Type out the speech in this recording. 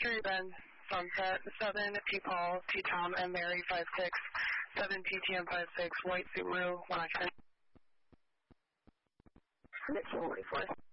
Drury Bend, Sunset, 7 P. Paul, P. Tom, and Mary, 5-6, 7 PTM 5-6, White Subaru, 110. 44.